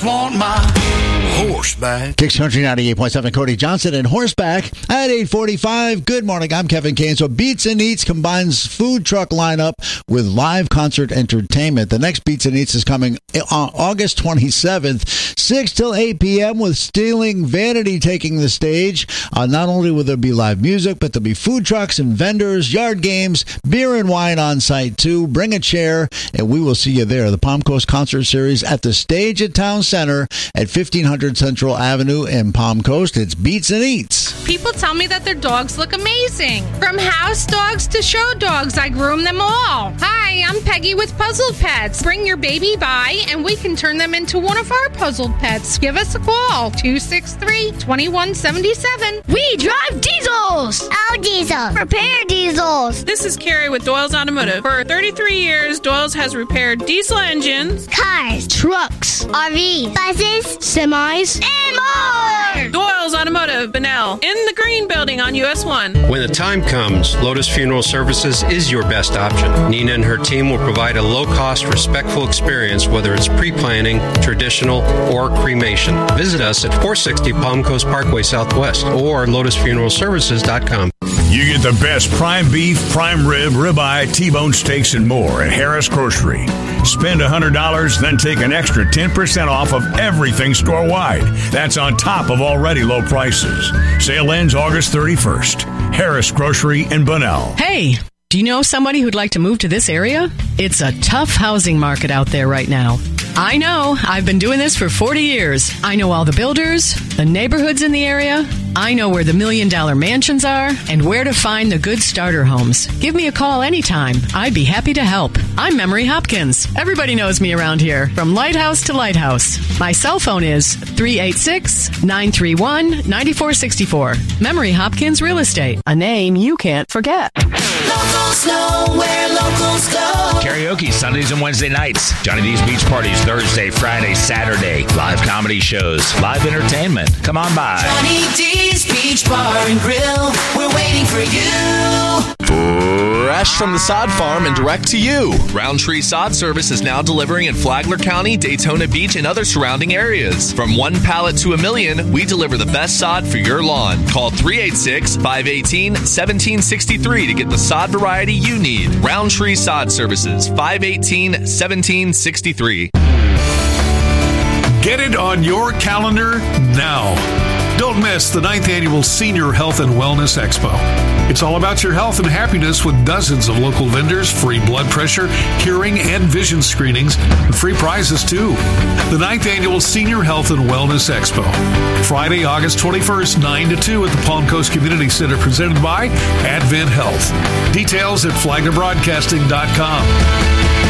just want my horseback. Kicks Country 98.7, Cody Johnson and Horseback at 8:45. Good morning, I'm Kevin Kane. So Beats and Eats combines food truck lineup with live concert entertainment. The next Beats and Eats is coming on August 27th, 6 till 8 p.m. with Stealing Vanity taking the stage. Not only will there be live music, but there'll be food trucks and vendors, yard games, beer and wine on site too. Bring a chair and we will see you there. The Palm Coast Concert Series at the Stage at Town Center at 1500 Central Avenue in Palm Coast. It's Beats and Eats. People tell me that their dogs look amazing. From house dogs to show dogs, I groom them all. Hi, I'm Peggy with Puzzled Pets. Bring your baby by and we can turn them into one of our puzzled pets. Give us a call, 263-2177. We drive diesels! Our diesel. Repair diesels. This is Carrie with Doyle's Automotive. For 33 years, Doyle's has repaired diesel engines, cars, trucks, RVs, buses, semis, and more! Doyle's Automotive, Bunnell, in the green building on US 1. When the time comes, Lotus Funeral Services is your best option. Nina and her team will provide a low-cost, respectful experience, whether it's pre-planning, traditional, or cremation. Visit us at 460 Palm Coast Parkway Southwest or lotusfuneralservices.com. You get the best prime beef, prime rib, ribeye, T-bone steaks, and more at Harris Grocery. Spend $100, then take an extra 10% off of everything store-wide. That's on top of already low prices. Sale ends August 31st. Harris Grocery in Bunnell. Hey, do you know somebody who'd like to move to this area? It's a tough housing market out there right now. I know. I've been doing this for 40 years. I know all the builders, the neighborhoods in the area. I know where the $1 million mansions are and where to find the good starter homes. Give me a call anytime. I'd be happy to help. I'm Memory Hopkins. Everybody knows me around here, from lighthouse to lighthouse. My cell phone is 386-931-9464. Memory Hopkins Real Estate, a name you can't forget. Locals know where locals go. Karaoke Sundays and Wednesday nights. Johnny D's Beach Parties Thursday, Friday, Saturday. Live comedy shows. Live entertainment. Come on by. Johnny D's Beach Bar and Grill. We're waiting for you. Fresh from the sod farm and direct to you. Roundtree Sod Service is now delivering in Flagler County, Daytona Beach, and other surrounding areas. From one pallet to a million, we deliver the best sod for your lawn. Call 386-518-1763 to get the sod variety you need. Roundtree Sod Services, 518-1763. Get it on your calendar now. Don't miss the 9th Annual Senior Health and Wellness Expo. It's all about your health and happiness with dozens of local vendors, free blood pressure, hearing, and vision screenings, and free prizes too. The 9th Annual Senior Health and Wellness Expo. Friday, August 21st, 9 to 2 at the Palm Coast Community Center, presented by Advent Health. Details at flaglerbroadcasting.com.